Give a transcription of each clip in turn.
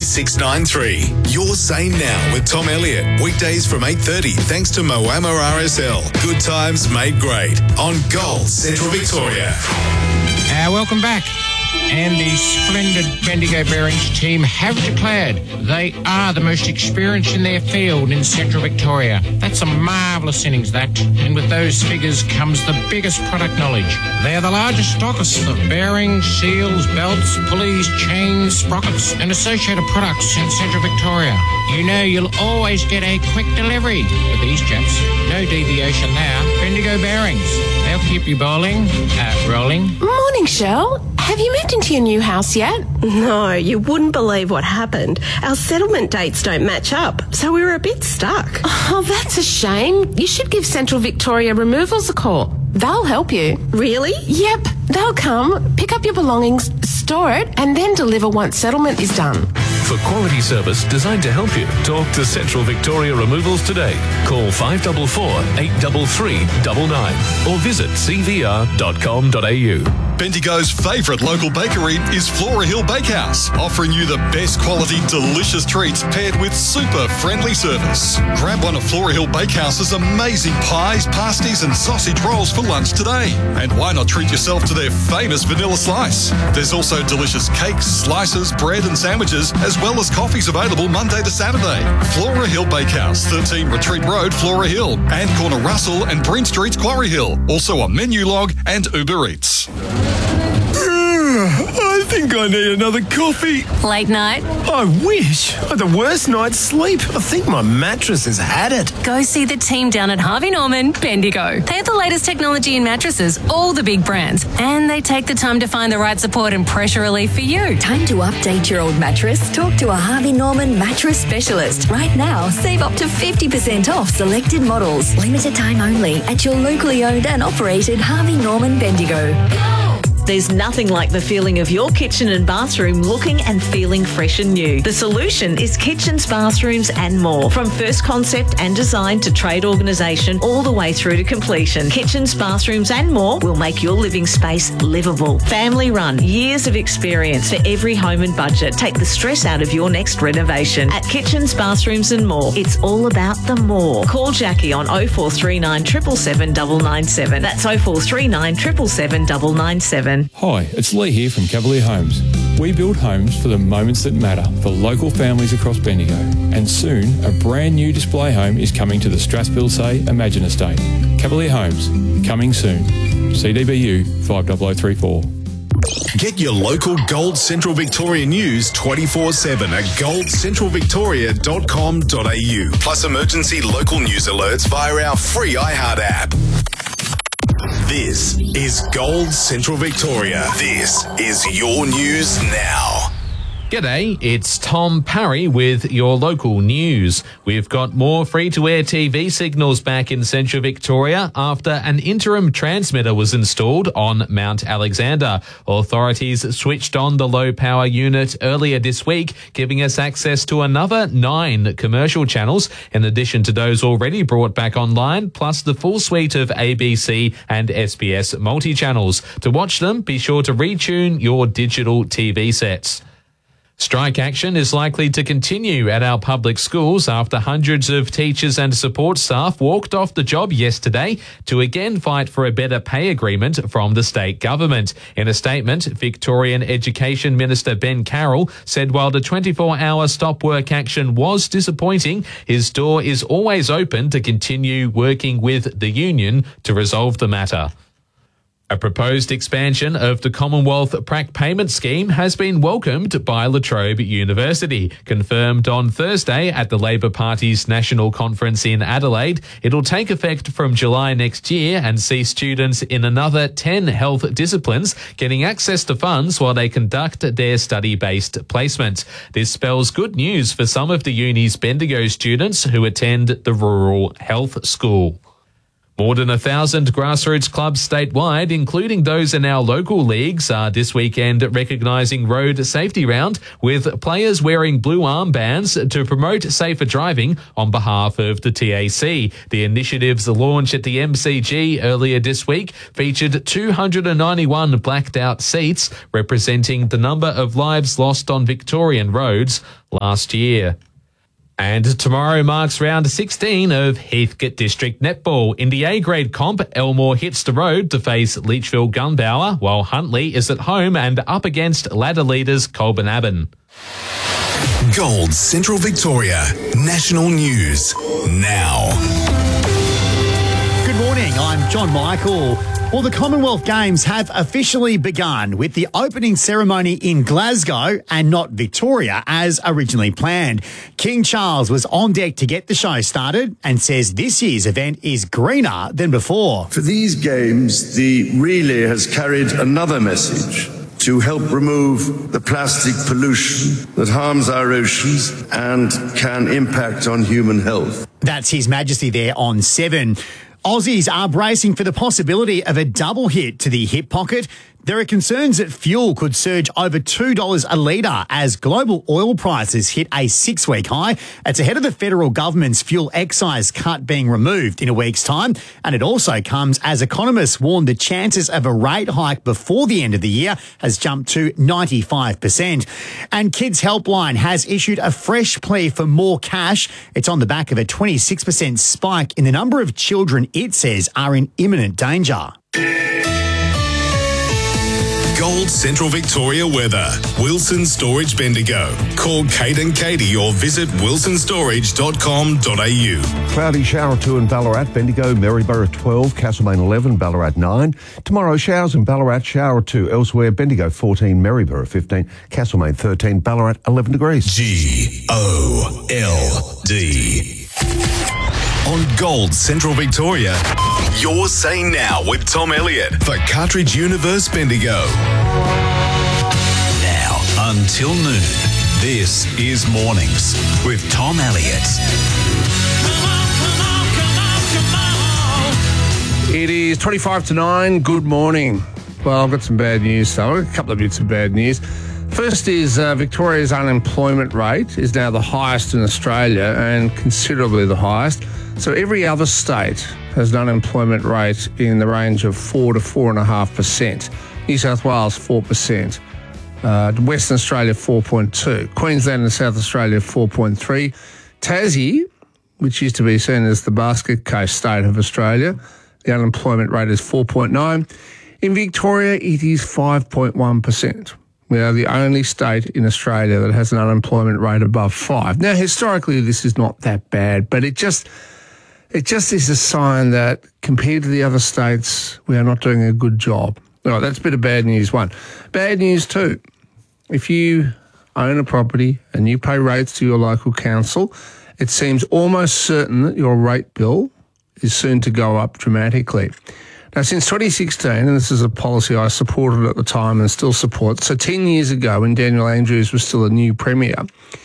3693. Your Say Now with Tom Elliott. Weekdays from 8:30 thanks to Moama RSL. Good times made great on Gold Central Victoria. Welcome back. And the splendid Bendigo Bearings team have declared they are the most experienced in their field in Central Victoria. That's a marvellous innings, that. And with those figures comes the biggest product knowledge. They're the largest stockists of bearings, seals, belts, pulleys, chains, sprockets and associated products in Central Victoria. You know you'll always get a quick delivery with these chaps. No deviation there. Bendigo Bearings. They'll keep you rolling. Morning, Shell. Have you moved into your new house yet? No, you wouldn't believe what happened. Our settlement dates don't match up, so we were a bit stuck. Oh, that's a shame. You should give Central Victoria Removals a call. They'll help you. Really? Yep. They'll come, pick up your belongings, store it, and then deliver once settlement is done. For quality service designed to help you, talk to Central Victoria Removals today. Call 544 833 99 or visit cvr.com.au. Bendigo's favourite local bakery is Flora Hill Bakehouse, offering you the best quality, delicious treats paired with super friendly service. Grab one of Flora Hill Bakehouse's amazing pies, pasties and sausage rolls for lunch today. And why not treat yourself to their famous vanilla slice? There's also delicious cakes, slices, bread and sandwiches, as well as coffees available Monday to Saturday. Flora Hill Bakehouse, 13 Retreat Road, Flora Hill, and corner Russell and Breen Streets, Quarry Hill. Also on Menu Log and Uber Eats. I think I need another coffee. Late night? I wish. I had the worst night's sleep. I think my mattress has had it. Go see the team down at Harvey Norman, Bendigo. They have the latest technology in mattresses, all the big brands, and they take the time to find the right support and pressure relief for you. Time to update your old mattress? Talk to a Harvey Norman mattress specialist. Right now, save up to 50% off selected models. Limited time only at your locally owned and operated Harvey Norman Bendigo. There's nothing like the feeling of your kitchen and bathroom looking and feeling fresh and new. The solution is Kitchens, Bathrooms and More. From first concept and design to trade organisation all the way through to completion. Kitchens, Bathrooms and More will make your living space livable. Family run, years of experience for every home and budget. Take the stress out of your next renovation. At Kitchens, Bathrooms and More, it's all about the more. Call Jackie on 0439 777 997. That's 0439 777 997. Hi, it's Lee here from Cavalier Homes. We build homes for the moments that matter for local families across Bendigo. And soon, a brand new display home is coming to the Strathfield Say Imagine Estate. Cavalier Homes, coming soon. CDBU 50034. Get your local Gold Central Victoria news 24/7 at goldcentralvictoria.com.au. Plus emergency local news alerts via our free iHeart app. This is Gold Central Victoria. This is your news now. G'day, it's Tom Parry with your local news. We've got more free-to-air TV signals back in Central Victoria after an interim transmitter was installed on Mount Alexander. Authorities switched on the low-power unit earlier this week, giving us access to another 9 commercial channels, in addition to those already brought back online, plus the full suite of ABC and SBS multi-channels. To watch them, be sure to retune your digital TV sets. Strike action is likely to continue at our public schools after hundreds of teachers and support staff walked off the job yesterday to again fight for a better pay agreement from the state government. In a statement, Victorian Education Minister Ben Carroll said while the 24-hour stop work action was disappointing, his door is always open to continue working with the union to resolve the matter. A proposed expansion of the Commonwealth Prac Payment Scheme has been welcomed by La Trobe University. Confirmed on Thursday at the Labor Party's National Conference in Adelaide, it'll take effect from July next year and see students in another 10 health disciplines getting access to funds while they conduct their study-based placement. This spells good news for some of the uni's Bendigo students who attend the Rural Health School. More than 1,000 grassroots clubs statewide, including those in our local leagues, are this weekend recognising Road Safety Round with players wearing blue armbands to promote safer driving on behalf of the TAC. The initiative's launch at the MCG earlier this week featured 291 blacked out seats, representing the number of lives lost on Victorian roads last year. And tomorrow marks round 16 of Heathcote District Netball. In the A-grade comp, Elmore hits the road to face Leachville Gunbower, while Huntley is at home and up against ladder leaders Colburn Abbon. Gold Central Victoria National News now. Good morning, I'm John Michael. Well, the Commonwealth Games have officially begun with the opening ceremony in Glasgow and not Victoria as originally planned. King Charles was on deck to get the show started and says this year's event is greener than before. For these games, the relay has carried another message to help remove the plastic pollution that harms our oceans and can impact on human health. That's His Majesty there on 7. Aussies are bracing for the possibility of a double hit to the hip pocket. There are concerns that fuel could surge over $2 a litre as global oil prices hit a 6-week high. It's ahead of the federal government's fuel excise cut being removed in a week's time. And it also comes as economists warn the chances of a rate hike before the end of the year has jumped to 95%. And Kids Helpline has issued a fresh plea for more cash. It's on the back of a 26% spike in the number of children it says are in imminent danger. Gold Central Victoria weather. Wilson Storage Bendigo. Call Kate and Katie or visit wilsonstorage.com.au. Cloudy, shower 2 in Ballarat, Bendigo, Maryborough 12, Castlemaine 11, Ballarat 9. Tomorrow, showers in Ballarat, shower 2 elsewhere, Bendigo 14, Maryborough 15, Castlemaine 13, Ballarat 11 degrees. GOLD. On Gold Central Victoria, your say now with Tom Elliott for Cartridge Universe Bendigo. Now until noon, this is Mornings with Tom Elliott. It is 25 to 9. Good morning. Well, I've got some bad news, so a couple of bits of bad news. First is Victoria's unemployment rate is now the highest in Australia and considerably the highest. So every other state has an unemployment rate in the range of 4 to 4.5%. New South Wales 4%, Western Australia 4.2%, Queensland and South Australia 4.3%, Tassie, which used to be seen as the basket case state of Australia, the unemployment rate is 4.9%. In Victoria, it is 5.1%. We are the only state in Australia that has an unemployment rate above 5%. Now, historically, this is not that bad, but it just is a sign that compared to the other states, we are not doing a good job. All right, that's a bit of bad news one. Bad news two. If you own a property and you pay rates to your local council, it seems almost certain that your rate bill is soon to go up dramatically. Now, since 2016, and this is a policy I supported at the time and still support, so 10 years ago when Daniel Andrews was still a new Premier,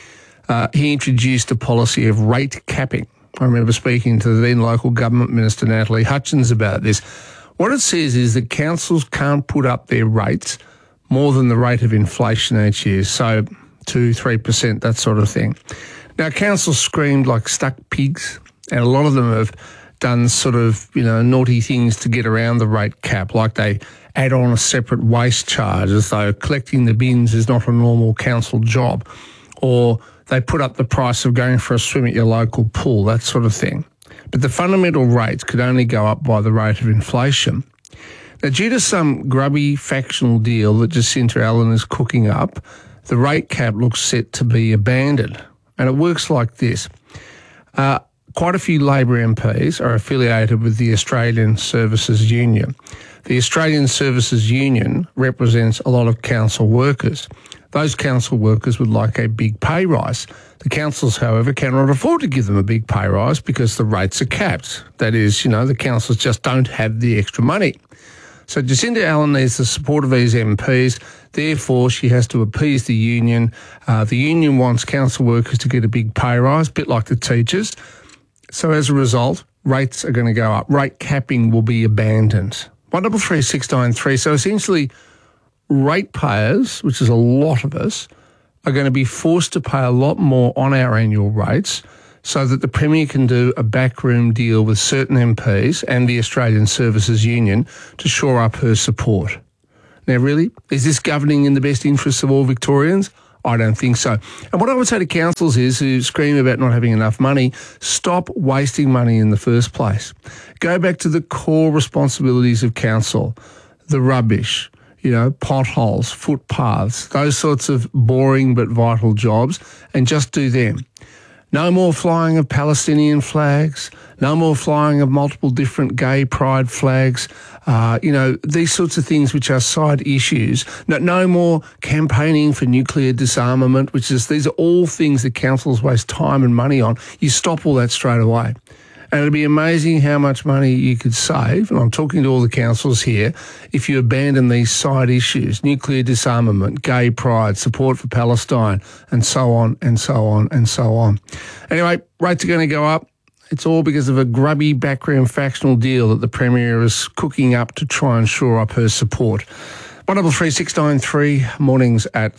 he introduced a policy of rate capping. I remember speaking to the then local government minister, Natalie Hutchins, about this. What it says is that councils can't put up their rates more than the rate of inflation each year, so 2-3%, that sort of thing. Now, councils screamed like stuck pigs, and a lot of them have done sort of, naughty things to get around the rate cap, like they add on a separate waste charge as though collecting the bins is not a normal council job, or they put up the price of going for a swim at your local pool, that sort of thing. But the fundamental rates could only go up by the rate of inflation. Now, due to some grubby factional deal that Jacinta Allen is cooking up, the rate cap looks set to be abandoned. And it works like this. Quite a few Labor MPs are affiliated with the Australian Services Union. The Australian Services Union represents a lot of council workers. Those council workers would like a big pay rise. The councils, however, cannot afford to give them a big pay rise because the rates are capped. That is, the councils just don't have the extra money. So Jacinta Allen needs the support of these MPs. Therefore, she has to appease the union. The union wants council workers to get a big pay rise, a bit like the teachers. So as a result, rates are going to go up. Rate capping will be abandoned. 133693. So essentially, ratepayers, which is a lot of us, are going to be forced to pay a lot more on our annual rates so that the Premier can do a backroom deal with certain MPs and the Australian Services Union to shore up her support. Now, really, is this governing in the best interests of all Victorians? I don't think so. And what I would say to councils is, who scream about not having enough money, stop wasting money in the first place. Go back to the core responsibilities of council, the rubbish, potholes, footpaths, those sorts of boring but vital jobs, and just do them. No more flying of Palestinian flags, no more flying of multiple different gay pride flags, these sorts of things which are side issues. No more campaigning for nuclear disarmament, these are all things that councils waste time and money on. You stop all that straight away. And it'd be amazing how much money you could save, and I'm talking to all the councils here, if you abandon these side issues, nuclear disarmament, gay pride, support for Palestine, and so on and so on and so on. Anyway, rates are going to go up. It's all because of a grubby backroom factional deal that the Premier is cooking up to try and shore up her support. 133693, mornings at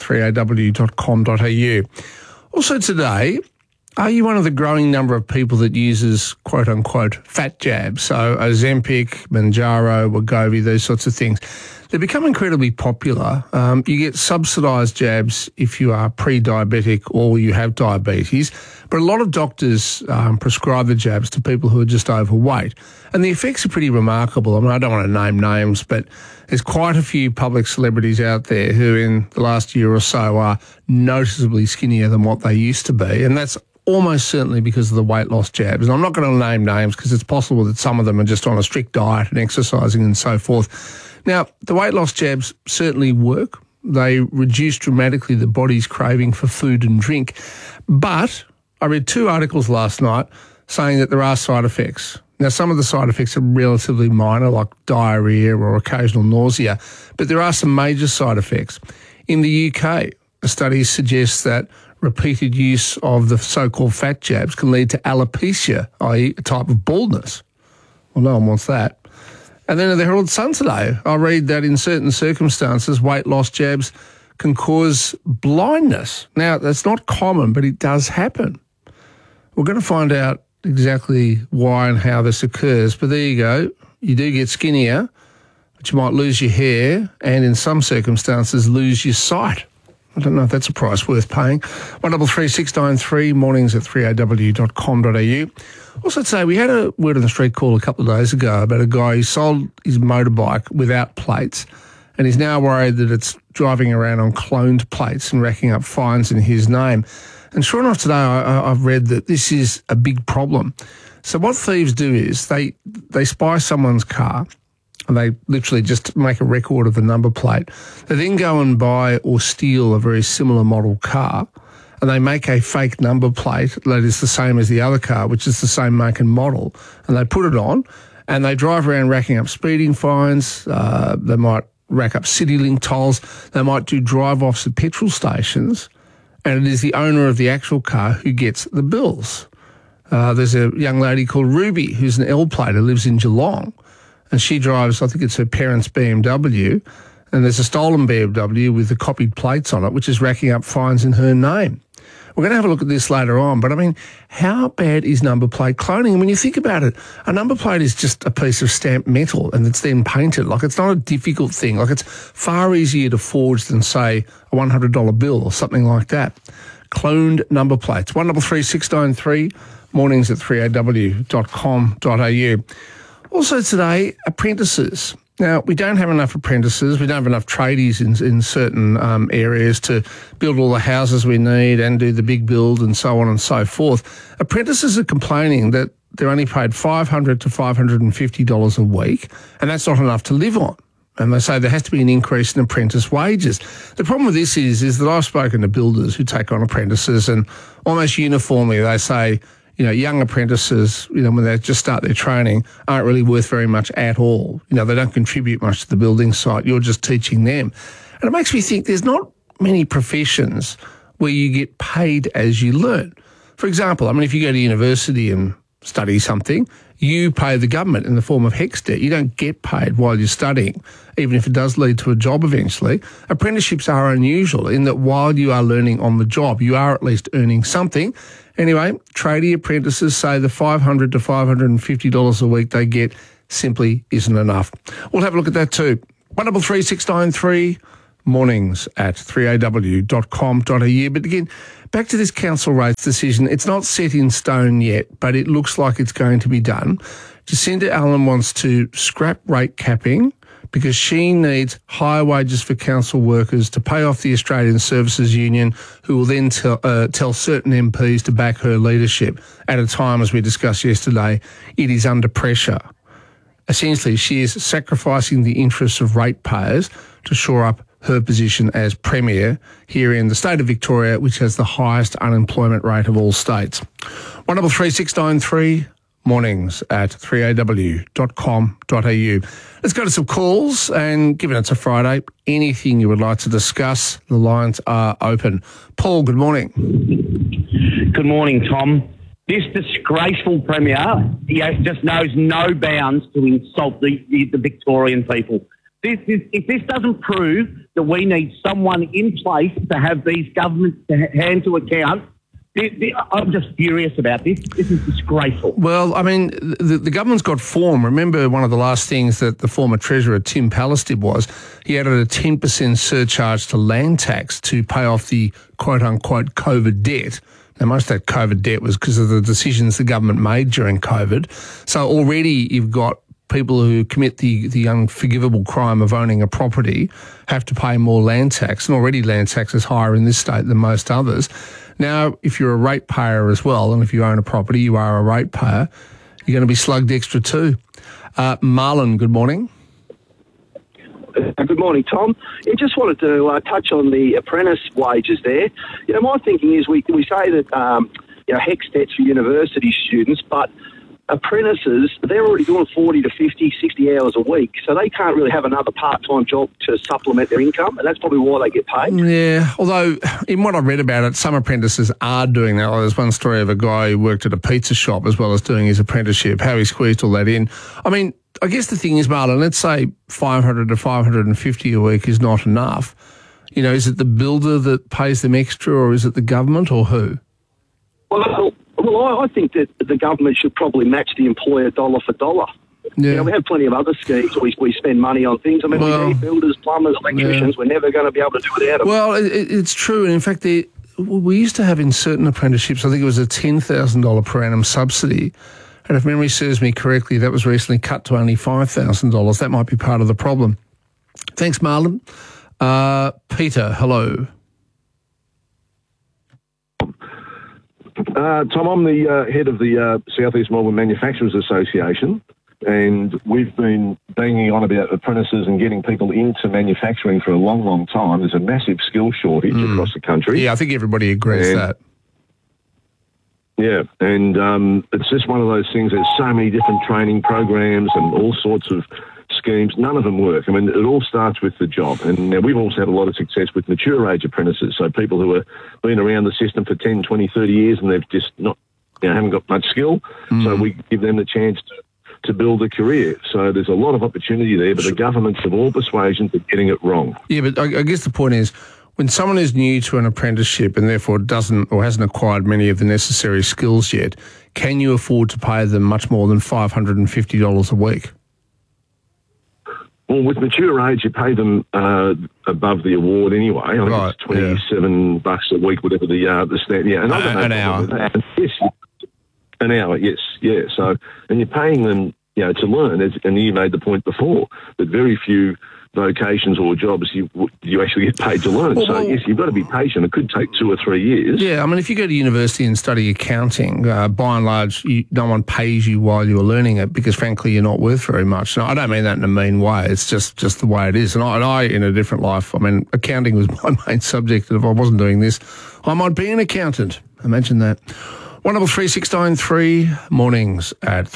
3aw.com.au. Also today, are you one of the growing number of people that uses quote-unquote fat jabs? So Ozempic, Mounjaro, Wegovy, those sorts of things. They become incredibly popular. You get subsidised jabs if you are pre-diabetic or you have diabetes, but a lot of doctors prescribe the jabs to people who are just overweight. And the effects are pretty remarkable. I mean, I don't want to name names, but there's quite a few public celebrities out there who in the last year or so are noticeably skinnier than what they used to be. And that's almost certainly because of the weight loss jabs. And I'm not going to name names because it's possible that some of them are just on a strict diet and exercising and so forth. Now, the weight loss jabs certainly work. They reduce dramatically the body's craving for food and drink. But I read 2 articles last night saying that there are side effects. Now, some of the side effects are relatively minor, like diarrhea or occasional nausea, but there are some major side effects. In the UK, a study suggests that repeated use of the so-called fat jabs can lead to alopecia, i.e. a type of baldness. Well, no one wants that. And then in the Herald Sun today, I read that in certain circumstances, weight loss jabs can cause blindness. Now, that's not common, but it does happen. We're going to find out exactly why and how this occurs. But there you go. You do get skinnier, but you might lose your hair and in some circumstances lose your sight. I don't know if that's a price worth paying. 133693, mornings at 3aw.com.au. Also today, we had a word on the street call a couple of days ago about a guy who sold his motorbike without plates, and he's now worried that it's driving around on cloned plates and racking up fines in his name. And sure enough, today I've read that this is a big problem. So what thieves do is they spy someone's car, and they literally just make a record of the number plate. They then go and buy or steal a very similar model car, and they make a fake number plate that is the same as the other car, which is the same make and model, and they put it on, and they drive around racking up speeding fines. They might rack up CityLink tolls. They might do drive-offs at petrol stations, and it is the owner of the actual car who gets the bills. There's a young lady called Ruby who's an L-plate who lives in Geelong, and she drives, I think it's her parents' BMW, and there's a stolen BMW with the copied plates on it, which is racking up fines in her name. We're going to have a look at this later on, but I mean, how bad is number plate cloning? And when you think about it, a number plate is just a piece of stamped metal and it's then painted. Like, it's not a difficult thing. Like, it's far easier to forge than, say, a $100 bill or something like that. Cloned number plates. 133693, mornings at 3aw.com.au. Also today, apprentices. Now, we don't have enough apprentices. We don't have enough tradies in certain areas to build all the houses we need and do the big build and so on and so forth. Apprentices are complaining that they're only paid $500 to $550 a week, and that's not enough to live on. And they say there has to be an increase in apprentice wages. The problem with this is that I've spoken to builders who take on apprentices, and almost uniformly they say, young apprentices, when they just start their training, aren't really worth very much at all. They don't contribute much to the building site. You're just teaching them. And it makes me think there's not many professions where you get paid as you learn. For example, if you go to university and study something, you pay the government in the form of HECS debt. You don't get paid while you're studying, even if it does lead to a job eventually. Apprenticeships are unusual in that while you are learning on the job, you are at least earning something. Anyway, tradie apprentices say the $500 to $550 a week they get simply isn't enough. We'll have a look at that too. 133693 mornings at 3aw.com.au. But again, back to this council rates decision. It's not set in stone yet, but it looks like it's going to be done. Jacinda Allen wants to scrap rate capping because she needs higher wages for council workers to pay off the Australian Services Union, who will then tell certain MPs to back her leadership at a time, as we discussed yesterday, it is under pressure. Essentially, she is sacrificing the interests of ratepayers to shore up her position as Premier here in the state of Victoria, which has the highest unemployment rate of all states. 133693 mornings at 3aw.com.au. Let's go to some calls, and given it's a Friday, anything you would like to discuss, the lines are open. Paul, good morning. Good morning, Tom. This disgraceful Premier just knows no bounds to insult the Victorian people. If this doesn't prove that we need someone in place to have these governments to hand to account, I'm just furious about this. This is disgraceful. Well, I mean, the government's got form. Remember, one of the last things that the former Treasurer, Tim Pallas, did was he added a 10% surcharge to land tax to pay off the quote-unquote COVID debt. Now, most of that COVID debt was because of the decisions the government made during COVID. So already you've got people who commit the unforgivable crime of owning a property have to pay more land tax, and already land tax is higher in this state than most others. Now, if you're a ratepayer as well, and if you own a property, you are a ratepayer, you're going to be slugged extra too. Marlon, good morning. Good morning, Tom. I just wanted to touch on the apprentice wages there. You know, my thinking is we say that, HECS debt's for university students, but apprentices, they're already doing 40 to 50, 60 hours a week, so they can't really have another part-time job to supplement their income, and that's probably why they get paid. Yeah, although in what I read about it, some apprentices are doing that. There's one story of a guy who worked at a pizza shop as well as doing his apprenticeship, how he squeezed all that in. I mean, I guess the thing is, Marlon, let's say 500 to 550 a week is not enough. You know, is it the builder that pays them extra, or is it the government, or who? Well, I think that the government should probably match the employer dollar for dollar. Yeah. You know, we have plenty of other schemes. We spend money on things. I mean, we need builders, plumbers, electricians. Yeah. We're never going to be able to do without them. Well, it's true. And in fact, we used to have in certain apprenticeships, I think it was a $10,000 per annum subsidy. And if memory serves me correctly, that was recently cut to only $5,000. That might be part of the problem. Thanks, Marlon. Peter, hello. Tom, I'm the head of the South East Melbourne Manufacturers Association, and we've been banging on about apprentices and getting people into manufacturing for a long, long time. There's a massive skill shortage across the country. Yeah, I think everybody agrees that. Yeah, and it's just one of those things. There's so many different training programs and all sorts of schemes. None of them work. I mean, it all starts with the job. And we've also had a lot of success with mature age apprentices, so people who have been around the system for 10, 20, 30 years and they've just not, haven't got much skill. So we give them the chance to build a career. So there's a lot of opportunity there, but the governments of all persuasions are getting it wrong. Yeah, but I guess the point is, when someone is new to an apprenticeship and therefore doesn't or hasn't acquired many of the necessary skills yet, can you afford to pay them much more than $550 a week? Well, with mature age, you pay them above the award anyway. I think it's $27 a week, whatever the stand. Yeah, an hour. Yes, an hour. Yes, yeah. So, and you're paying them, to learn. And you made the point before that very few vocations or jobs you actually get paid to learn. So yes, you've got to be patient. It could take 2 or 3 years. Yeah, I mean, if you go to university and study accounting, by and large, no one pays you while you're learning it because, frankly, you're not worth very much. Now, I don't mean that in a mean way. It's just the way it is. And I, in a different life, I mean, accounting was my main subject. And if I wasn't doing this, I might be an accountant. Imagine that. 133693 mornings at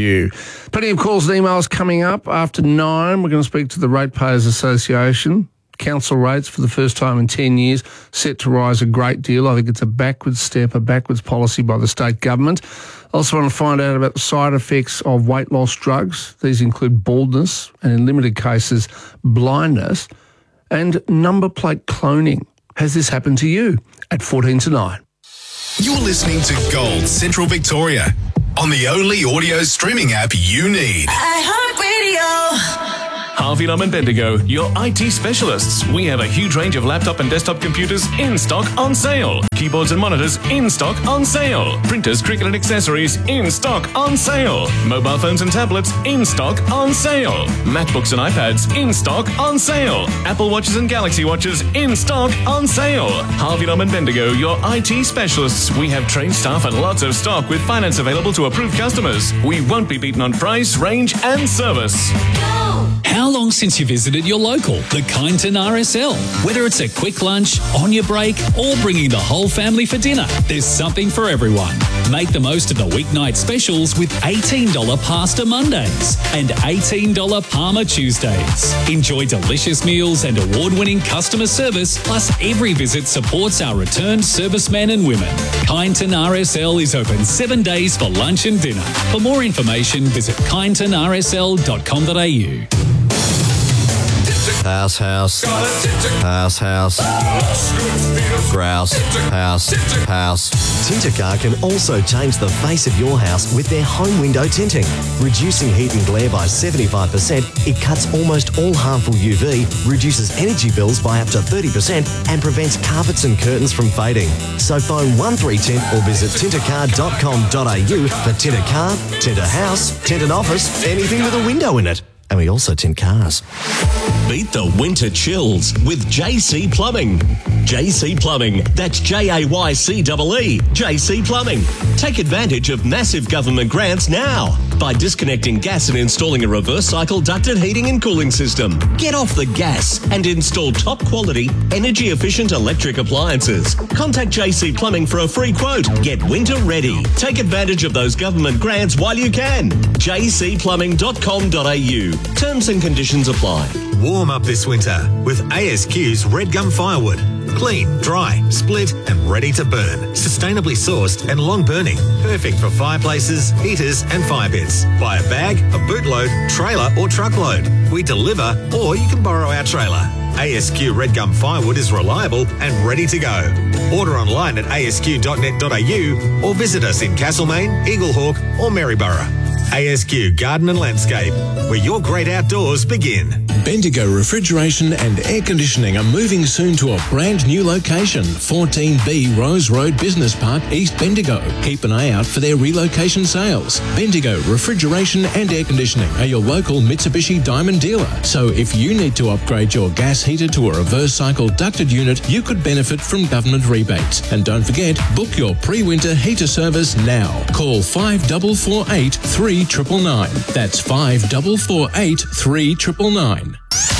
3aw.com.au. Plenty of calls and emails coming up after 9. We're going to speak to the Ratepayers Association. council rates for the first time in 10 years, set to rise a great deal. I think it's a backwards step, a backwards policy by the state government. I also want to find out about the side effects of weight loss drugs. These include baldness and, in limited cases, blindness and number plate cloning. Has this happened to you? At 14 to 9. You're listening to Gold Central Victoria on the only audio streaming app you need. iHeartRadio. Harvey Norman Bendigo, your IT specialists. We have a huge range of laptop and desktop computers in stock on sale. Keyboards and monitors in stock on sale. Printers, cricket and accessories in stock on sale. Mobile phones and tablets in stock on sale. MacBooks and iPads in stock on sale. Apple Watches and Galaxy Watches in stock on sale. Harvey Norman Bendigo, your IT specialists. We have trained staff and lots of stock with finance available to approved customers. We won't be beaten on price, range and service. How long since you visited your local, the Kyneton RSL? Whether it's a quick lunch, on your break, or bringing the whole family for dinner, there's something for everyone. Make the most of the weeknight specials with $18 Pasta Mondays and $18 Parma Tuesdays. Enjoy delicious meals and award-winning customer service, plus every visit supports our returned servicemen and women. Kyneton RSL is open 7 days for lunch and dinner. For more information, visit kynetonrsl.com.au. House, house, house, house, grouse, house. Tintercar can also change the face of your house with their home window tinting. Reducing heat and glare by 75%, it cuts almost all harmful UV, reduces energy bills by up to 30% and prevents carpets and curtains from fading. So phone 13Tint or visit tintercar.com.au for Tinter Car, Tinter House, Tinter Office, anything with a window in it. And we also tint cars. Beat the winter chills with JC Plumbing. JC Plumbing, that's JAYCEE. JC Plumbing. Take advantage of massive government grants now by disconnecting gas and installing a reverse cycle ducted heating and cooling system. Get off the gas and install top quality, energy efficient electric appliances. Contact JC Plumbing for a free quote. Get winter ready. Take advantage of those government grants while you can. jcplumbing.com.au. Terms and conditions apply. Warm up this winter with ASQ's Red Gum Firewood. Clean, dry, split and ready to burn. Sustainably sourced and long burning. Perfect for fireplaces, heaters and fire pits. Buy a bag, a bootload, trailer or truckload. We deliver or you can borrow our trailer. ASQ Red Gum Firewood is reliable and ready to go. Order online at asq.net.au or visit us in Castlemaine, Eaglehawk or Maryborough. ASQ Garden and Landscape, where your great outdoors begin. Bendigo Refrigeration and Air Conditioning are moving soon to a brand new location, 14B Rose Road Business Park, East Bendigo. Keep an eye out for their relocation sales. Bendigo Refrigeration and Air Conditioning are your local Mitsubishi Diamond dealer. So if you need to upgrade your gas heater to a reverse cycle ducted unit, you could benefit from government rebates. And don't forget, book your pre-winter heater service now. Call 5448 3999. That's 5448 3999.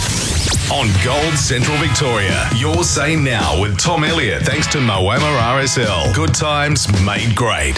On Gold Central Victoria, your say now with Tom Elliott, thanks to Moama RSL. Good times made great.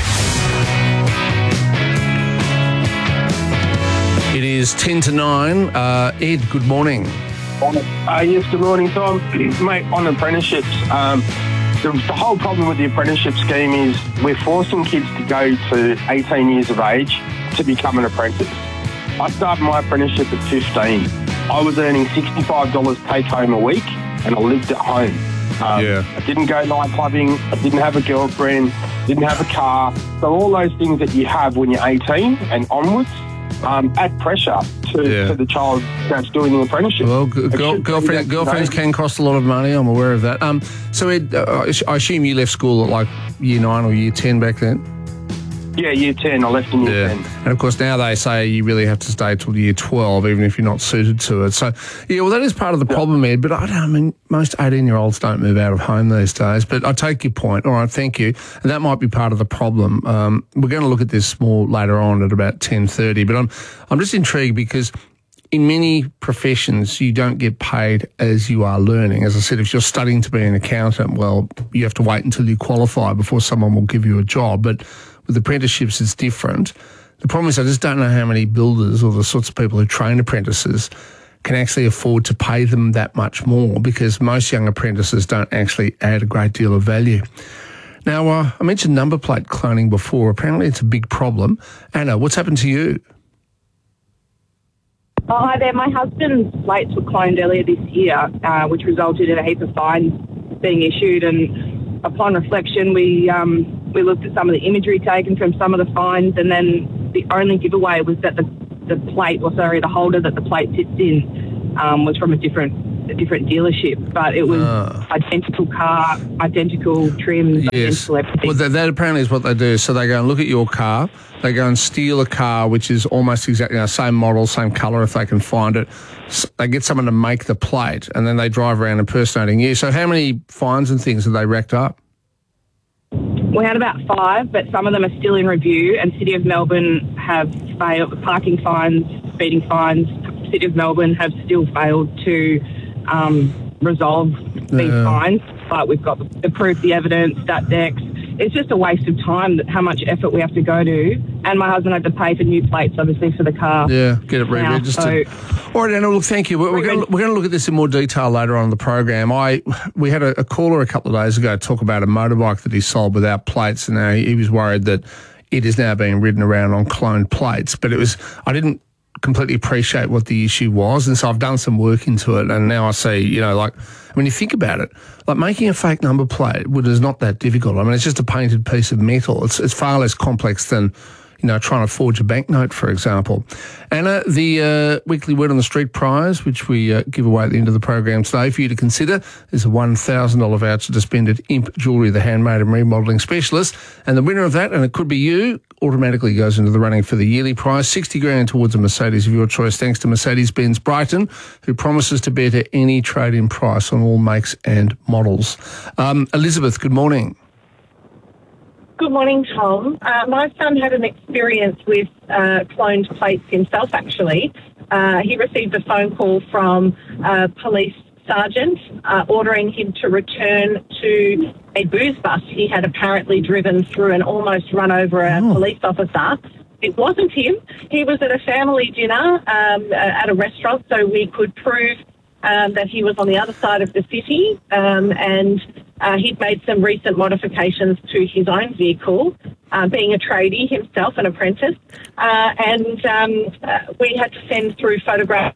It is 10 to 9. Ed, good morning. Yes, good morning, Tom. Mate, on apprenticeships, the whole problem with the apprenticeship scheme is we're forcing kids to go to 18 years of age to become an apprentice. I started my apprenticeship at 15. I was earning $65 take home a week and I lived at home. I didn't go night clubbing, I didn't have a girlfriend, didn't have a car. So all those things that you have when you're 18 and onwards add pressure to the child that's doing the apprenticeship. Well, girlfriends can cost a lot of money, I'm aware of that. So Ed, I assume you left school at like year 9 or year 10 back then? Yeah, year 10. I left in year 10. And of course now they say you really have to stay till year 12 even if you're not suited to it. So, yeah, well that is part of the problem, Ed, but I mean, most 18-year-olds don't move out of home these days. But I take your point. All right, thank you. And that might be part of the problem. We're going to look at this more later on at about 10:30, but I'm just intrigued because in many professions, you don't get paid as you are learning. As I said, if you're studying to be an accountant, well, you have to wait until you qualify before someone will give you a job. But with apprenticeships, it's different. The problem is I just don't know how many builders or the sorts of people who train apprentices can actually afford to pay them that much more, because most young apprentices don't actually add a great deal of value. Now, I mentioned number plate cloning before. Apparently it's a big problem. Anna, what's happened to you? Oh, hi there. My husband's plates were cloned earlier this year, which resulted in a heap of fines being issued. And upon reflection, we looked at some of the imagery taken from some of the fines, and then the only giveaway was that the holder that the plate sits in was from a different dealership, but it was identical car, identical trim, identical everything. Well, that apparently is what they do. So they go and look at your car, they go and steal a car which is almost exactly the same model, same colour if they can find it. So they get someone to make the plate, and then they drive around impersonating you. So how many fines and things have they racked up? We had about 5, but some of them are still in review, and City of Melbourne have failed. Parking fines, speeding fines, City of Melbourne have still failed to resolve these fines, but we've got the proof, the evidence, stat decks. It's just a waste of time, how much effort we have to go to. And my husband had to pay for new plates, obviously, for the car. Yeah, get it re-registered. All right, Anna, look, thank you. We're going to look at this in more detail later on in the program. We had a caller a couple of days ago talk about a motorbike that he sold without plates, and now he was worried that it is now being ridden around on cloned plates. But I didn't completely appreciate what the issue was, and so I've done some work into it, and now I see, when you think about it, like making a fake number plate is not that difficult. I mean, it's just a painted piece of metal. It's far less complex than, trying to forge a banknote, for example. Anna, the weekly Word on the Street prize, which we give away at the end of the program today for you to consider, is a $1,000 voucher to spend at Imp Jewellery, the handmade and remodelling specialist. And the winner of that, and it could be you, automatically goes into the running for the yearly prize, $60,000 towards a Mercedes of your choice, thanks to Mercedes-Benz Brighton, who promises to better any trade-in price on all makes and models. Elizabeth, good morning. Good morning, Tom. My son had an experience with cloned plates himself, actually. He received a phone call from a police sergeant ordering him to return to a booze bus he had apparently driven through and almost run over a police officer. It wasn't him. He was at a family dinner at a restaurant, so we could prove that he was on the other side of the city, and he'd made some recent modifications to his own vehicle, being a tradie himself, an apprentice, and we had to send through photographs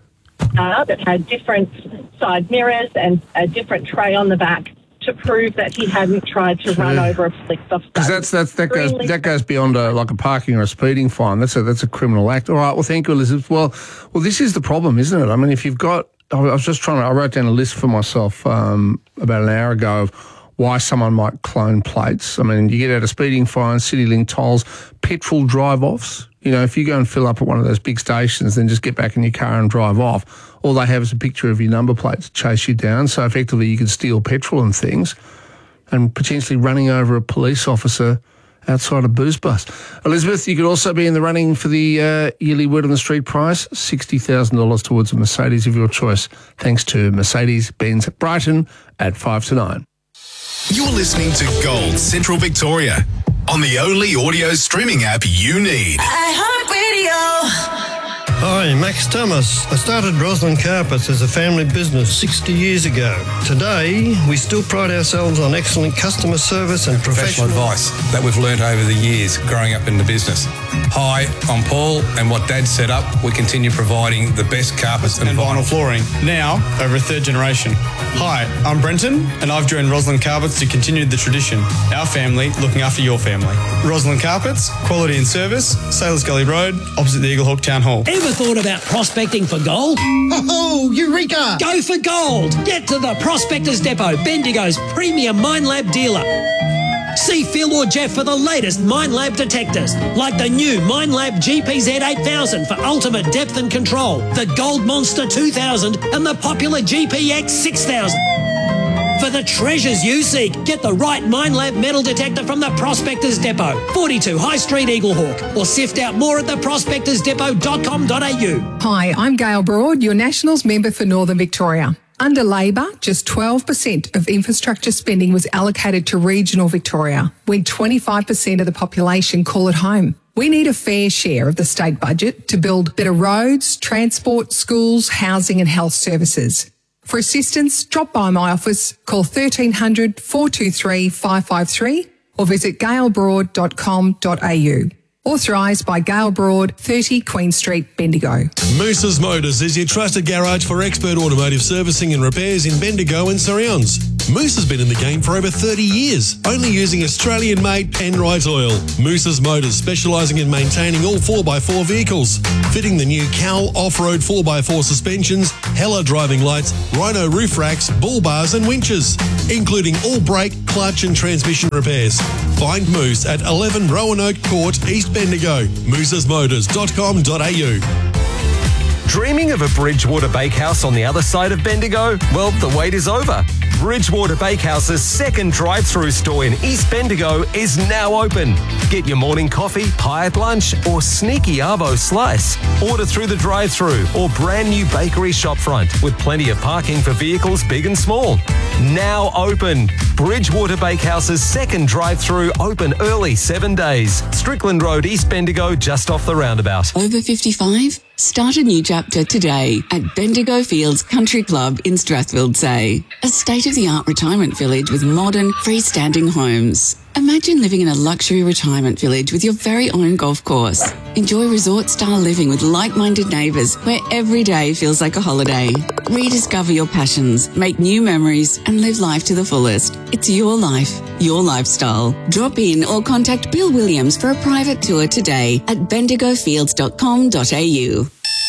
that had different side mirrors and a different tray on the back to prove that he hadn't tried to run over a police officer. Because that goes beyond a parking or a speeding fine. That's a criminal act. All right. Well, thank you, Elizabeth. Well, this is the problem, isn't it? I mean, if you've got, I wrote down a list for myself about an hour ago of why someone might clone plates. I mean, you get out of speeding fines, CityLink tolls, petrol drive-offs. If you go and fill up at one of those big stations, then just get back in your car and drive off. All they have is a picture of your number plate to chase you down. So effectively you could steal petrol and things, and potentially running over a police officer outside a booze bus. Elizabeth, you could also be in the running for the yearly Word on the Street prize, $60,000 towards a Mercedes of your choice, thanks to Mercedes-Benz Brighton at 5 to 9. You're listening to Gold Central Victoria on the only audio streaming app you need. iHeartRadio. Hi, Max Thomas. I started Roslyn Carpets as a family business 60 years ago. Today, we still pride ourselves on excellent customer service and professional advice that we've learnt over the years growing up in the business. Hi, I'm Paul, and what Dad set up, we continue providing the best carpets and vinyl flooring, now over a third generation. Hi, I'm Brenton, and I've joined Roslyn Carpets to continue the tradition. Our family looking after your family. Roslyn Carpets, quality and service, Sailors Gully Road, opposite the Eagle Hawk Town Hall. Ever thought about prospecting for gold? Oh, Eureka! Go for gold! Get to the Prospectors Depot, Bendigo's premium Minelab dealer. See Phil or Jeff for the latest Minelab detectors, like the new Minelab GPZ 8000 for ultimate depth and control, the Gold Monster 2000 and the popular GPX 6000. For the treasures you seek, get the right Minelab metal detector from the Prospectors Depot, 42 High Street, Eaglehawk, or sift out more at theprospectorsdepot.com.au. Hi, I'm Gail Broad, your Nationals member for Northern Victoria. Under Labor, just 12% of infrastructure spending was allocated to regional Victoria, when 25% of the population call it home. We need a fair share of the state budget to build better roads, transport, schools, housing and health services. For assistance, drop by my office, call 1300 423 553 or visit galebroad.com.au. Authorised by Gale Broad, 30 Queen Street, Bendigo. Moose's Motors is your trusted garage for expert automotive servicing and repairs in Bendigo and surrounds. Moose has been in the game for over 30 years, only using Australian-made Penrite oil. Moose's Motors, specialising in maintaining all 4x4 vehicles, fitting the new Cal off-road 4x4 suspensions, Hella driving lights, Rhino roof racks, bull bars and winches, including all brake, clutch and transmission repairs. Find Moose at 11 Roanoke Court, East Bendigo. moosesmotors.com.au. Dreaming of a Bridgewater Bakehouse on the other side of Bendigo? Well, the wait is over. Bridgewater Bakehouse's second drive-through store in East Bendigo is now open. Get your morning coffee, pie at lunch, or sneaky arvo slice. Order through the drive-through or brand new bakery shopfront with plenty of parking for vehicles big and small. Now open. Bridgewater Bakehouse's second drive-through open early 7 days. Strickland Road, East Bendigo, just off the roundabout. Over 55? Start a new chapter today at Bendigo Fields Country Club in Strathfield Say. A state-of-the-art retirement village with modern, freestanding homes. Imagine living in a luxury retirement village with your very own golf course. Enjoy resort-style living with like-minded neighbours where every day feels like a holiday. Rediscover your passions, make new memories and live life to the fullest. It's your life, your lifestyle. Drop in or contact Bill Williams for a private tour today at bendigofields.com.au.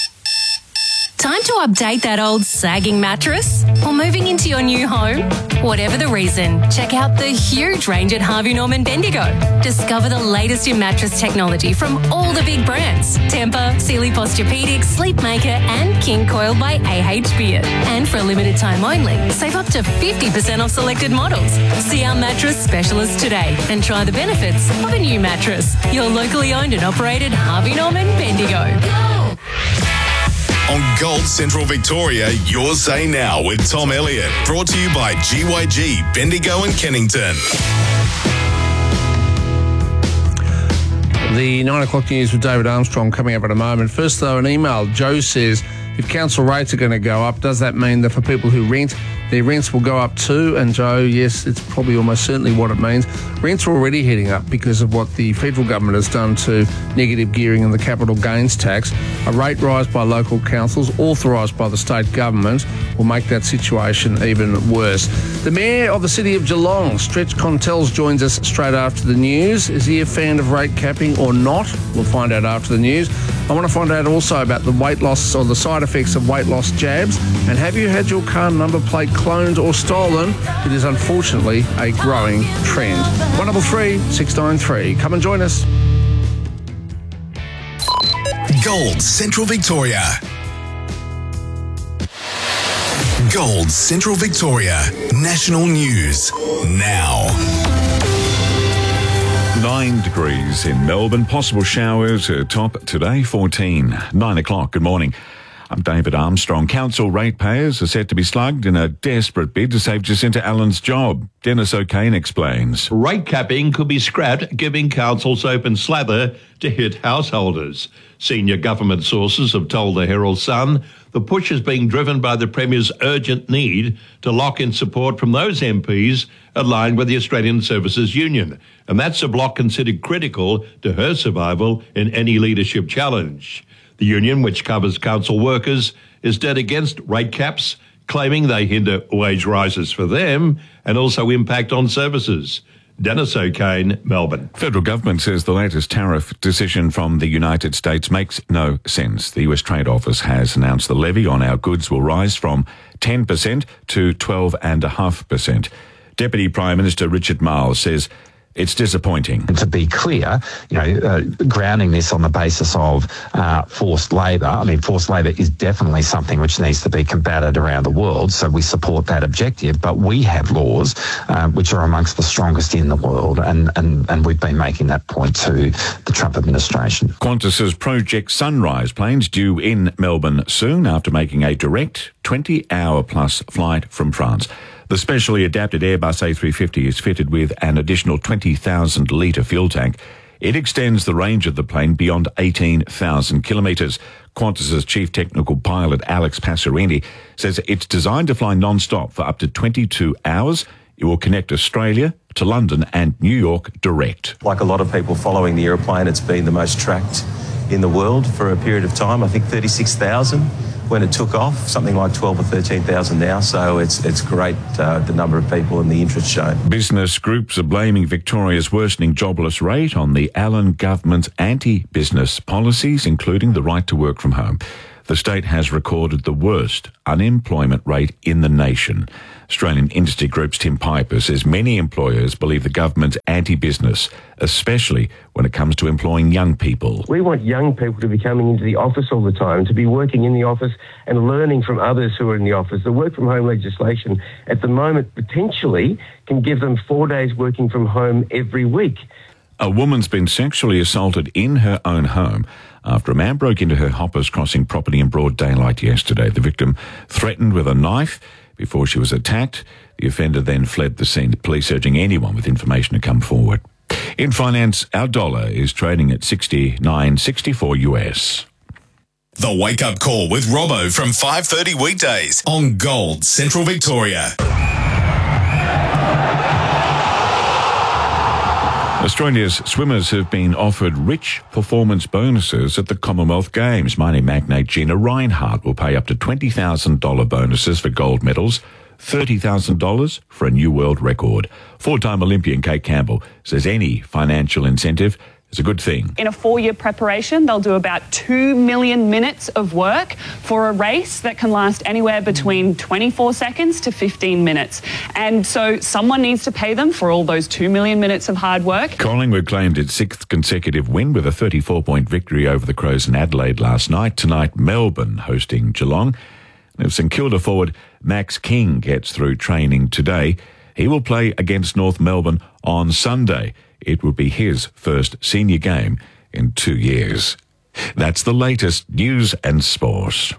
Time to update that old sagging mattress? Or moving into your new home? Whatever the reason, check out the huge range at Harvey Norman Bendigo. Discover the latest in mattress technology from all the big brands. Tempur, Sealy Posturepedic, Sleepmaker and King Coil by AH Beard. And for a limited time only, save up to 50% off selected models. See our mattress specialist today and try the benefits of a new mattress. Your locally owned and operated Harvey Norman Bendigo. On Gold Central Victoria, Your Say Now with Tom Elliott. Brought to you by GYG, Bendigo and Kennington. The 9 o'clock news with David Armstrong coming up in a moment. First, though, an email. Joe says, if council rates are going to go up, does that mean that for people who rent, their rents will go up too? And Joe, yes, it's probably almost certainly what it means. Rents are already heading up because of what the federal government has done to negative gearing and the capital gains tax. A rate rise by local councils, authorised by the state government, will make that situation even worse. The Mayor of the City of Geelong, Stretch Contells, joins us straight after the news. Is he a fan of rate capping or not? We'll find out after the news. I want to find out also about the weight loss or the side effects of weight loss jabs. And have you had your car number plate cloned or stolen? It is unfortunately a growing trend. 133 693. Come and join us. Gold Central Victoria. Gold Central Victoria. National News now. 9 degrees in Melbourne. Possible showers top today, 14. 9 o'clock. Good morning. I'm David Armstrong. Council ratepayers are set to be slugged in a desperate bid to save Jacinta Allen's job. Dennis O'Kane explains. Rate capping could be scrapped, giving councils open slather to hit householders. Senior government sources have told the Herald Sun the push is being driven by the Premier's urgent need to lock in support from those MPs aligned with the Australian Services Union. And that's a bloc considered critical to her survival in any leadership challenge. The union, which covers council workers, is dead against rate caps, claiming they hinder wage rises for them and also impact on services. Dennis O'Kane, Melbourne. Federal government says the latest tariff decision from the United States makes no sense. The US Trade Office has announced the levy on our goods will rise from 10% to 12.5%. Deputy Prime Minister Richard Marles says it's disappointing. To be clear, grounding this on the basis of forced labour. I mean, forced labour is definitely something which needs to be combated around the world, so we support that objective. But we have laws which are amongst the strongest in the world, and we've been making that point to the Trump administration. Qantas's Project Sunrise plane's due in Melbourne soon after making a direct 20-hour-plus flight from France. The specially adapted Airbus A350 is fitted with an additional 20,000-litre fuel tank. It extends the range of the plane beyond 18,000 kilometres. Qantas's chief technical pilot, Alex Passerini, says it's designed to fly non-stop for up to 22 hours. It will connect Australia to London and New York direct. Like a lot of people following the aeroplane, it's been the most tracked in the world for a period of time. I think 36,000 when it took off, something like 12 or 13,000 now. So it's great, the number of people and the interest shown. Business groups are blaming Victoria's worsening jobless rate on the Allen government's anti-business policies, including the right to work from home. The state has recorded the worst unemployment rate in the nation. Australian industry group's Tim Piper says many employers believe the government's anti-business, especially when it comes to employing young people. We want young people to be coming into the office all the time, to be working in the office and learning from others who are in the office. The work from home legislation at the moment potentially can give them 4 days working from home every week. A woman's been sexually assaulted in her own home after a man broke into her Hoppers Crossing property in broad daylight yesterday. The victim threatened with a knife before she was attacked. The offender then fled the scene. Police urging anyone with information to come forward. In finance, our dollar is trading at 69.64 US. The Wake Up Call with Robbo from 5:30 weekdays on Gold Central Victoria. Australia's swimmers have been offered rich performance bonuses at the Commonwealth Games. Mining magnate Gina Rinehart will pay up to $20,000 bonuses for gold medals, $30,000 for a new world record. Four-time Olympian Kate Campbell says any financial incentive is a good thing. In a 4-year preparation, they'll do about 2 million minutes of work for a race that can last anywhere between 24 seconds to 15 minutes. And so someone needs to pay them for all those 2 million minutes of hard work. Collingwood claimed its 6th consecutive win with a 34-point victory over the Crows in Adelaide last night. Tonight, Melbourne hosting Geelong. And if St Kilda forward Max King gets through training today, he will play against North Melbourne on Sunday. It will be his first senior game in 2 years. That's the latest news and sport.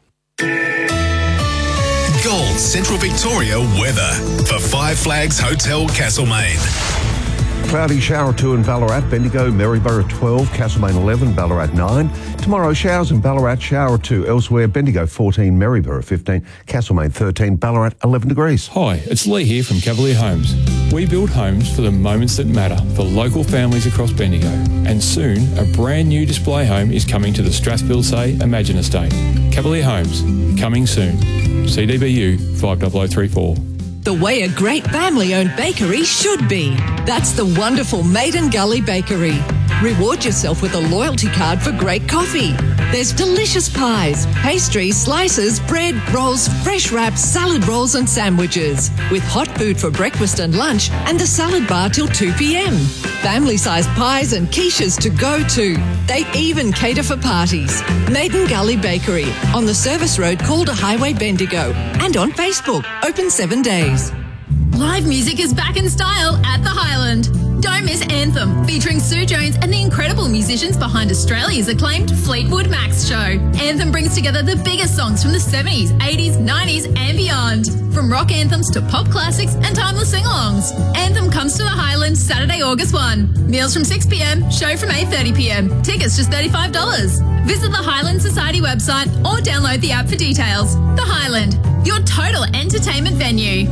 Gold Central Victoria weather for Five Flags Hotel Castlemaine. Cloudy, shower 2 in Ballarat, Bendigo, Maryborough 12, Castlemaine 11, Ballarat 9. Tomorrow, showers in Ballarat, shower 2 elsewhere, Bendigo 14, Maryborough 15, Castlemaine 13, Ballarat 11 degrees. Hi, it's Lee here from Cavalier Homes. We build homes for the moments that matter for local families across Bendigo. And soon, a brand new display home is coming to the Strathfield Say Imagine Estate. Cavalier Homes, coming soon. CDBU 50034. The way a great family-owned bakery should be. That's the wonderful Maiden Gully Bakery. Reward yourself with a loyalty card for great coffee. There's delicious pies, pastries, slices, bread, rolls, fresh wraps, salad rolls and sandwiches. With hot food for breakfast and lunch and the salad bar till 2 p.m. Family-sized pies and quiches to go to. They even cater for parties. Maiden Gully Bakery on the Service Road, Calder Highway, Bendigo. And on Facebook, open 7 days. Live music is back in style at the Highland. Don't miss Anthem, featuring Sue Jones and the incredible musicians behind Australia's acclaimed Fleetwood Mac's show. Anthem brings together the biggest songs from the 70s, 80s, 90s and beyond. From rock anthems to pop classics and timeless sing-alongs. Anthem comes to the Highland Saturday, August 1. Meals from 6 p.m, show from 8:30 p.m. Tickets just $35. Visit the Highland Society website or download the app for details. The Highland, your total entertainment venue.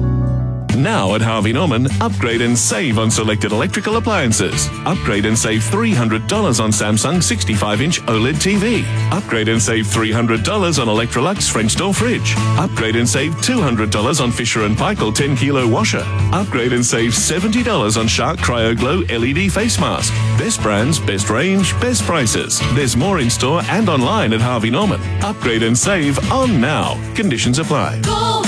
Now at Harvey Norman, upgrade and save on selected electrical appliances. Upgrade and save $300 on Samsung 65-inch OLED TV. Upgrade and save $300 on Electrolux French door fridge. Upgrade and save $200 on Fisher & Paykel 10-kilo washer. Upgrade and save $70 on Shark Cryo Glow LED face mask. Best brands, best range, best prices. There's more in store and online at Harvey Norman. Upgrade and save on now. Conditions apply.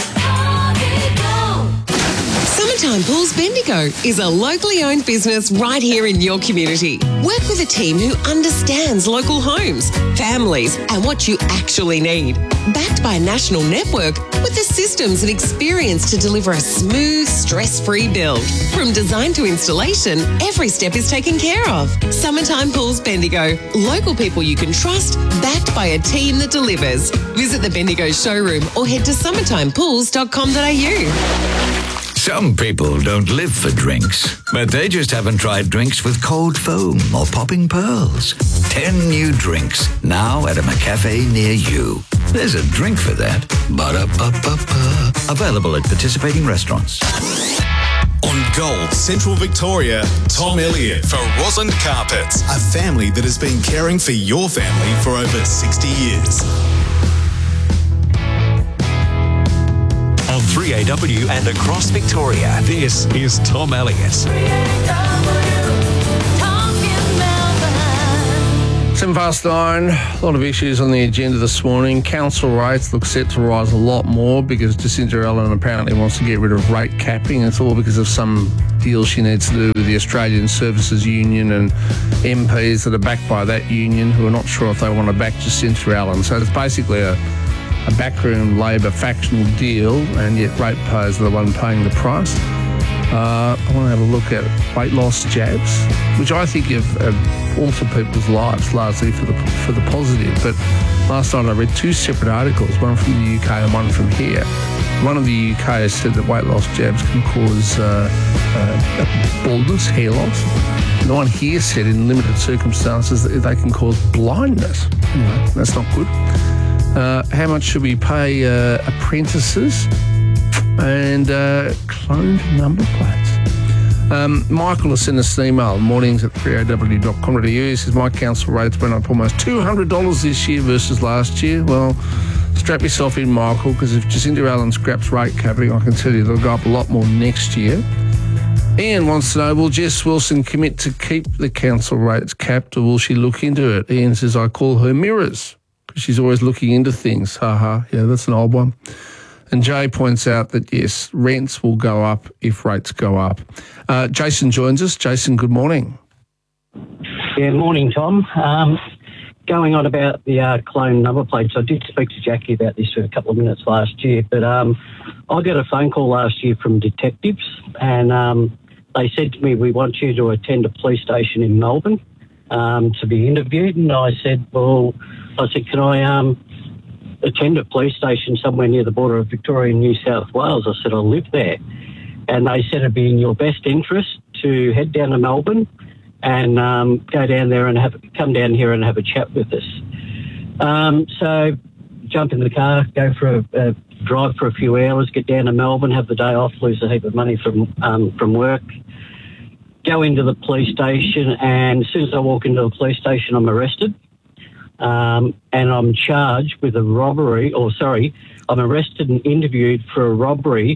Summertime Pools Bendigo is a locally owned business right here in your community. Work with a team who understands local homes, families, and what you actually need. Backed by a national network with the systems and experience to deliver a smooth, stress-free build. From design to installation, every step is taken care of. Summertime Pools Bendigo. Local people you can trust, backed by a team that delivers. Visit the Bendigo showroom or head to summertimepools.com.au. Some people don't live for drinks, but they just haven't tried drinks with cold foam or popping pearls. 10 new drinks, now at a McCafe near you. There's a drink for that. Ba-da-ba-ba-ba. Available at participating restaurants. On Gold Central Victoria, Tom Elliott for Roslyn Carpets, a family that has been caring for your family for over 60 years. On 3AW and across Victoria, this is Tom Elliott. 9:07. A lot of issues on the agenda this morning. Council rates look set to rise a lot more because Jacinda Allen apparently wants to get rid of rate capping. It's all because of some deal she needs to do with the Australian Services Union and MPs that are backed by that union who are not sure if they want to back Jacinda Allen. So it's basically a backroom Labor factional deal, and yet ratepayers are the one paying the price. I want to have a look at weight loss jabs, which I think have altered people's lives largely for the positive. But last night I read two separate articles, one from the UK and one from here. One of the UK has said that weight loss jabs can cause baldness, hair loss. And the one here said in limited circumstances that they can cause blindness. Anyway, that's not good. How much should we pay apprentices and cloned number plates? Michael has sent us an email, mornings@3aw.com.au. He says, my council rates went up almost $200 this year versus last year. Well, strap yourself in, Michael, because if Jacinda Allen scraps rate capping, I can tell you they'll go up a lot more next year. Ian wants to know, will Jess Wilson commit to keep the council rates capped, or will she look into it? Ian says, I call her mirrors. She's always looking into things. Yeah, that's an old one. And Jay points out that, yes, rents will go up if rates go up. Jason joins us. Jason, good morning. Yeah, morning, Tom. Going on about the clone number plates, I did speak to Jackie about this for a couple of minutes last year, but I got a phone call last year from detectives, and they said to me, we want you to attend a police station in Melbourne to be interviewed. And I said, can I attend a police station somewhere near the border of Victoria and New South Wales? I said, I live there. And they said it'd be in your best interest to head down to Melbourne and go down there and come down here and have a chat with us. So jump in the car, go for a drive for a few hours, get down to Melbourne, have the day off, lose a heap of money from work, go into the police station, and as soon as I walk into the police station, I'm arrested. And I'm charged with a robbery, I'm arrested and interviewed for a robbery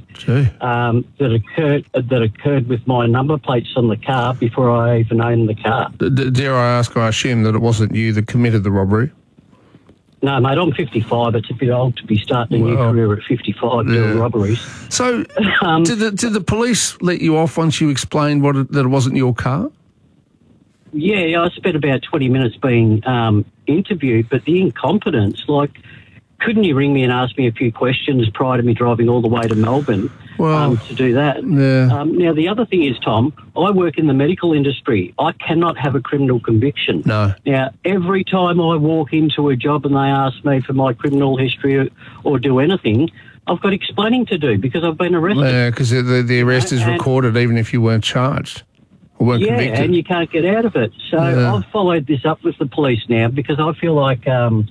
that occurred with my number plates on the car before I even owned the car. Dare I ask, I assume that it wasn't you that committed the robbery? No, mate, I'm 55. It's a bit old to be starting a new career at 55 doing robberies. So did the police let you off once you explained that it wasn't your car? Yeah, I spent about 20 minutes being interviewed, but the incompetence, couldn't you ring me and ask me a few questions prior to me driving all the way to Melbourne to do that? Yeah. Now, the other thing is, Tom, I work in the medical industry. I cannot have a criminal conviction. No. Now, every time I walk into a job and they ask me for my criminal history or do anything, I've got explaining to do because I've been arrested. Yeah, because the arrest is recorded even if you weren't charged. Yeah, and you can't get out of it. So I've followed this up with the police now because I feel like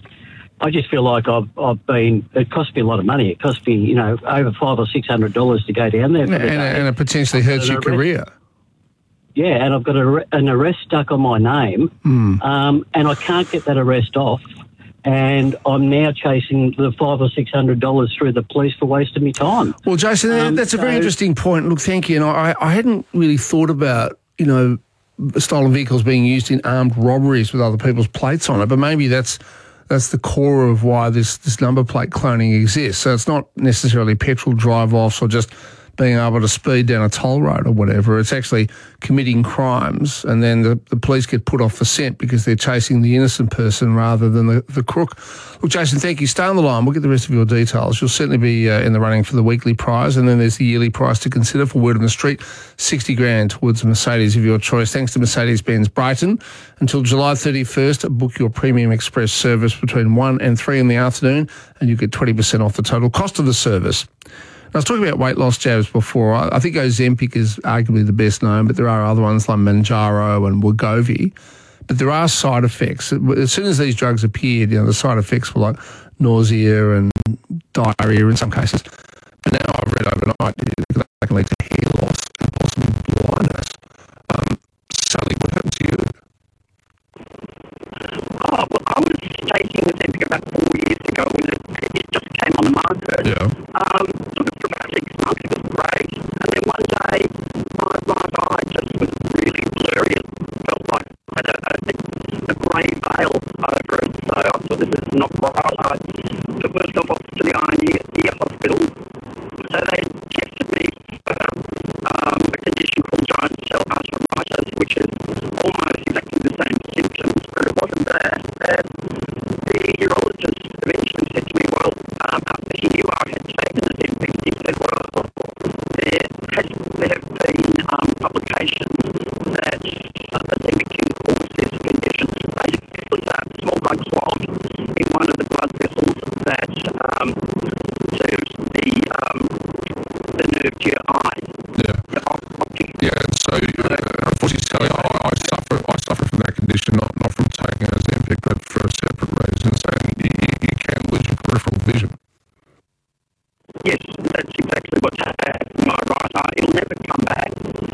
I've been. It cost me a lot of money. It cost me, over $500 or $600 to go down there. And it potentially hurts your career. Yeah, and I've got an arrest stuck on my name, and I can't get that arrest off. And I'm now chasing the $500 or $600 through the police for wasting my time. Well, Jason, that's a very interesting point. Look, thank you. And I hadn't really thought about, stolen vehicles being used in armed robberies with other people's plates on it, but maybe that's the core of why this number plate cloning exists. So it's not necessarily petrol drive-offs or just being able to speed down a toll road or whatever. It's actually committing crimes, and then the police get put off the scent because they're chasing the innocent person rather than the crook. Look, Jason, thank you. Stay on the line. We'll get the rest of your details. You'll certainly be in the running for the weekly prize, and then there's the yearly prize to consider for Word on the Street, $60,000 towards a Mercedes of your choice. Thanks to Mercedes-Benz Brighton. Until July 31st, book your Premium Express service between 1 and 3 in the afternoon, and you get 20% off the total cost of the service. I was talking about weight loss jabs before. I think Ozempic is arguably the best known, but there are other ones like Mounjaro and Wegovy. But there are side effects. As soon as these drugs appeared, the side effects were like nausea and diarrhea in some cases. But now I've read overnight that they can lead to hair loss and possibly blindness. Sally, what happened to you? Oh, well, I was taking Ozempic about 4 years ago when it just came on the market. Yeah. Took it for about 6 months. It was great. And then one day, my right eye just was really blurry. It felt like I had a grey veil over it. So I thought this is not right. I took myself off to the eye hospital. So they tested me for a condition called giant cell arteritis, which is almost exactly the same symptoms, but it wasn't there. And the urologist eventually said to me, well, here you are, I had taken the Ozempic. He said, well, there have been publications that Ozempic can cause this condition. Basically, it was a small blood clot in one of the blood vessels that serves the nerve to your eye. Yeah, so unfortunately, Sally, I suffer from that condition, not from taking Ozempic, but for a separate reason, and you can lose your peripheral vision. Yes, that's exactly what's happened to my right eye. It'll never come back.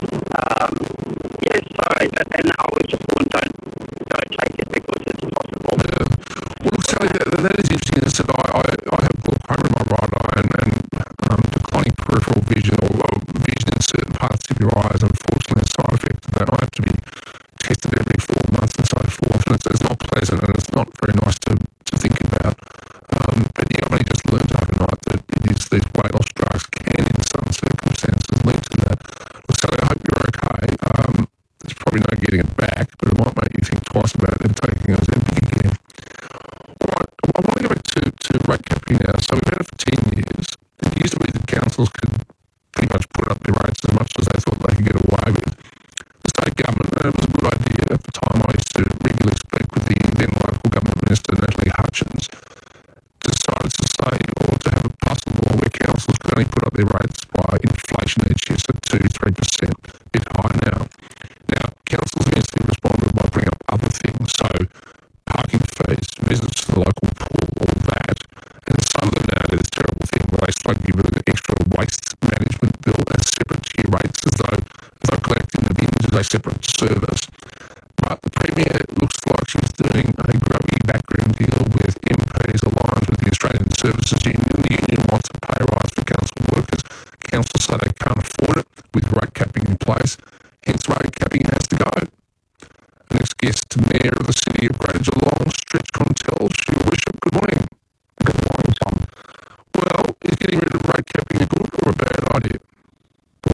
And I was just told, don't take it because it's possible. Well, Sally, that is interesting. So I have glaucoma in my right eye, and declining peripheral vision or vision in certain parts of your eyes, unfortunately, is a side effect of that. I have to be tested every 4 months and so forth, and it's not pleasant, and it's not very nice to think about. But yeah, I only just learned overnight that these weight loss drugs can, in some circumstances, lead to that. Well, Sally, I hope you're okay. There's probably no getting it back, but it might make you think twice about it and taking Ozempic again. All right, I want to go back to rate capping now. So we've had it for 10 years. It used to be that councils could pretty much put up their rates as much as they thought they could get away with. The state government, and it was a good idea at the time, I used to regularly speak with the then local government minister, Natalie Hutchins, decided to say, or to have a pass law where councils could only put up their rates by inflation each year, so 2-3%, a bit high now. Now, councils eventually responded by bringing up other things, so parking fees, visits to the local pool, all that. And some of them now do this terrible thing where they start giving an extra waste management bill as separate tier rates as though collecting the bins is a separate service. But the Premier looks like she's doing a grubby backroom deal with MPs aligned with the Australian Services Union. The union wants a pay rise for council workers. Councils say they can't afford it with rate capping in place. Hence, rate capping has